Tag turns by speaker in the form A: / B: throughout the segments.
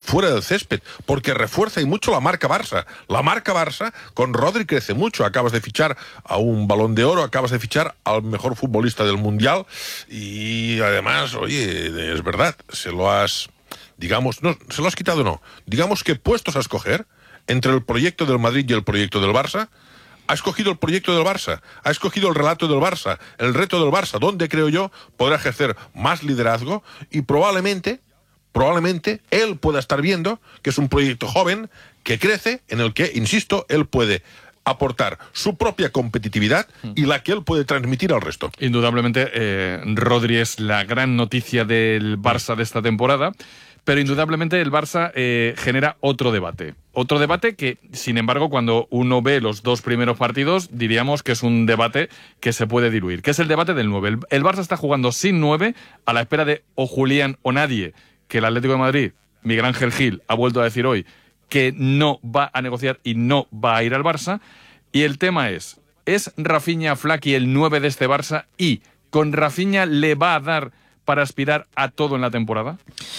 A: fuera del césped, porque refuerza y mucho la marca Barça. La marca Barça con Rodri crece mucho. Acabas de fichar a un Balón de Oro, acabas de fichar al mejor futbolista del Mundial y además, oye, es verdad, se lo has quitado, no. Digamos que puestos a escoger entre el proyecto del Madrid y el proyecto del Barça, ha escogido el proyecto del Barça, ha escogido el relato del Barça, el reto del Barça, donde creo yo podrá ejercer más liderazgo y probablemente él pueda estar viendo que es un proyecto joven que crece, en el que, insisto, él puede aportar su propia competitividad y la que él puede transmitir al resto.
B: Indudablemente, Rodri es la gran noticia del Barça de esta temporada. Pero indudablemente el Barça genera otro debate. Otro debate que, sin embargo, cuando uno ve los dos primeros partidos, diríamos que es un debate que se puede diluir, que es el debate del 9. El Barça está jugando sin 9 a la espera de o Julián o nadie, que el Atlético de Madrid, Miguel Ángel Gil, ha vuelto a decir hoy que no va a negociar y no va a ir al Barça. Y el tema ¿es Rafinha Flaky el 9 de este Barça y con Rafinha le va a dar para aspirar a todo en la temporada?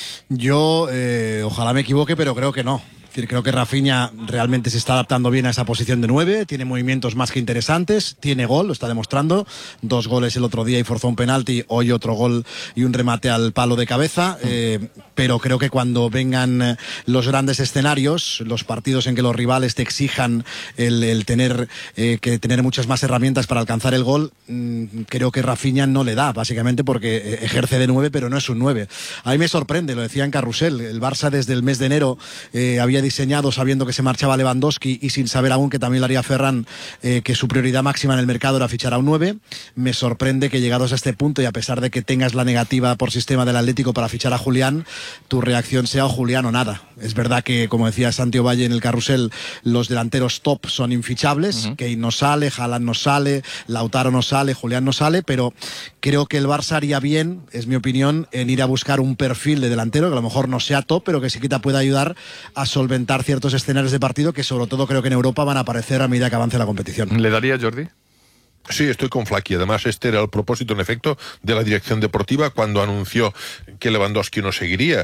C: Yo, ojalá me equivoque, pero creo que no. Es decir, creo que Rafinha realmente se está adaptando bien a esa posición de 9, tiene movimientos más que interesantes, tiene gol, lo está demostrando, 2 goles el otro día y forzó un penalti, hoy otro gol y un remate al palo de cabeza, pero creo que cuando vengan los grandes escenarios, los partidos en que los rivales te exijan el tener que tener muchas más herramientas para alcanzar el gol, creo que Rafinha no le da, básicamente porque ejerce de 9, pero no es un 9. A mí me sorprende, lo decía en Carrusel, el Barça desde el mes de enero había diseñado, sabiendo que se marchaba Lewandowski y sin saber aún que también lo haría Ferran, que su prioridad máxima en el mercado era fichar a un 9. Me sorprende que llegados a este punto y a pesar de que tengas la negativa por sistema del Atlético para fichar a Julián, tu reacción sea o Julián o nada. Es verdad que, como decía Santiago Valle en el Carrusel, los delanteros top son infichables, Kane no sale, Haaland no sale, Lautaro no sale, Julián no sale, pero creo que el Barça haría bien, es mi opinión, en ir a buscar un perfil de delantero que a lo mejor no sea top, pero que sí que te pueda ayudar a solventar ciertos escenarios de partido que sobre todo creo que en Europa van a aparecer a medida que avance la competición.
B: ¿Le daría, Jordi?
A: Sí, estoy con Flaky. Además, este era el propósito, en efecto, de la dirección deportiva cuando anunció que Lewandowski no seguiría.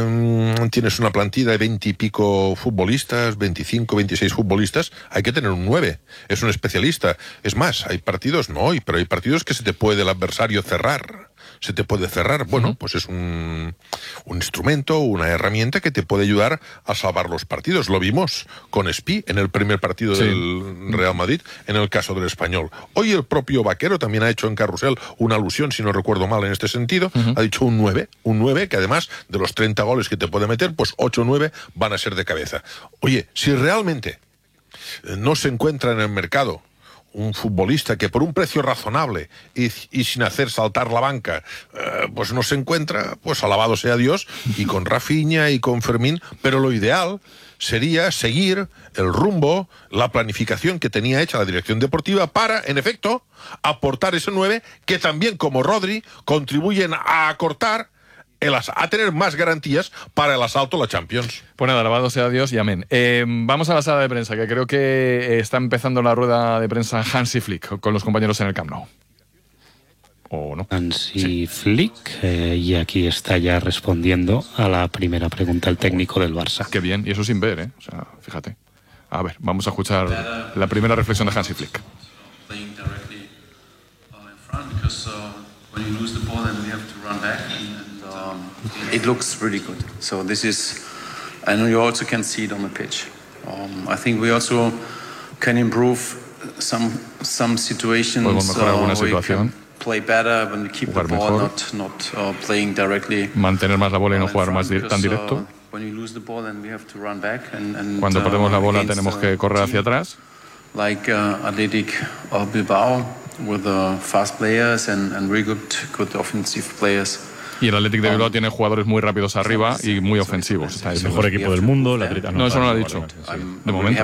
A: Tienes una plantilla de 20 y pico futbolistas, 25, 26 futbolistas. Hay que tener un 9. Es un especialista. Es más, hay partidos, no hoy, pero hay partidos que se te puede el adversario cerrar. Se te puede cerrar. Bueno, pues es un instrumento, una herramienta que te puede ayudar a salvar los partidos. Lo vimos con Espí en el primer partido del Real Madrid, en el caso del Español. Hoy el propio Vaquero también ha hecho en Carrusel una alusión, si no recuerdo mal en este sentido, ha dicho un 9 que además de los 30 goles que te puede meter, pues 8 o 9 van a ser de cabeza. Oye, si realmente no se encuentra en el mercado un futbolista que por un precio razonable y sin hacer saltar la banca, pues no se encuentra, pues alabado sea Dios, y con Rafinha y con Fermín, pero lo ideal sería seguir el rumbo, la planificación que tenía hecha la dirección deportiva para, en efecto, aportar ese 9 que también, como Rodri, contribuyen a acortar a tener más garantías para el asalto a la Champions.
B: Pues nada, alabado sea Dios y amén. Vamos a la sala de prensa, que creo que está empezando la rueda de prensa Hansi Flick con los compañeros en el Camp Nou. ¿O no?
D: Hansi Flick, y aquí está ya respondiendo a la primera pregunta el técnico del Barça.
B: Qué bien, y eso sin ver, o sea, fíjate. A ver, vamos a escuchar la primera reflexión de Hansi Flick.
E: It looks really good. So this is, and you also can see it on the pitch. I think we also can improve some situations where you can play better when we keep the ball, not playing directly.
B: Mantener más la bola y no jugar más tan directo.
E: When you lose the ball, then we have to run back and
B: cuando perdemos la bola tenemos que correr hacia atrás.
E: Like Athletic Bilbao with fast players and really good offensive players.
B: Y el Athletic de Bilbao tiene jugadores muy rápidos arriba y muy ofensivos.
F: El mejor equipo del mundo.
B: No, eso no lo ha dicho. De momento.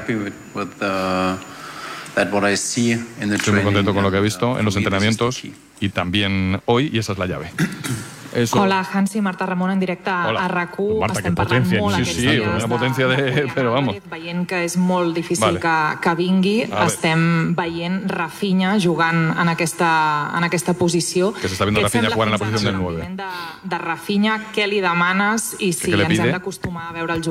B: Estoy muy contento con lo que he visto en los entrenamientos y también hoy, y esa es la llave.
G: Eso. Hola, Hansi, Marta Ramon en directe a RAC1.
F: Marta, qué potencia.
B: Sí, una potencia de... Però vamos.
G: Veient que és molt difícil que vingui, estem veient Rafinha jugant en aquesta posició.
B: Que s'està veient Rafinha jugant en la posició del 9.
G: De Rafinha, què li demanes i si ens hem d'acostumar a veure el jugador